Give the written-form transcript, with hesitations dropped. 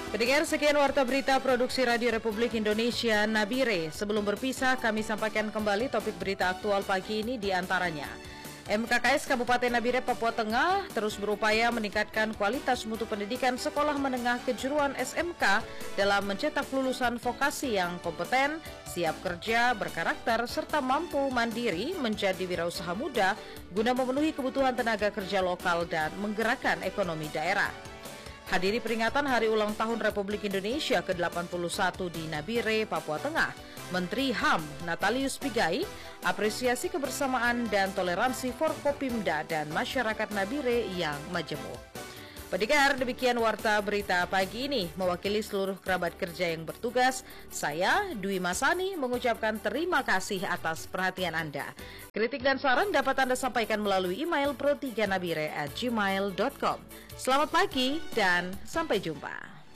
Pendengar, sekian warta berita produksi Radio Republik Indonesia Nabire. Sebelum berpisah, kami sampaikan kembali topik berita aktual pagi ini di antaranya. MKKS Kabupaten Nabire, Papua Tengah terus berupaya meningkatkan kualitas mutu pendidikan sekolah menengah kejuruan SMK dalam mencetak lulusan vokasi yang kompeten, siap kerja, berkarakter, serta mampu mandiri menjadi wirausaha muda guna memenuhi kebutuhan tenaga kerja lokal dan menggerakkan ekonomi daerah. Hadiri peringatan Hari Ulang Tahun Republik Indonesia ke-81 di Nabire, Papua Tengah, Menteri HAM Natalius Pigai apresiasi kebersamaan dan toleransi Forkopimda dan masyarakat Nabire yang majemuk. Pendengar, demikian warta berita pagi ini. Mewakili seluruh kerabat kerja yang bertugas, saya Dwi Masani mengucapkan terima kasih atas perhatian Anda. Kritik dan saran dapat Anda sampaikan melalui email pro3nabire@gmail.com. Selamat pagi dan sampai jumpa.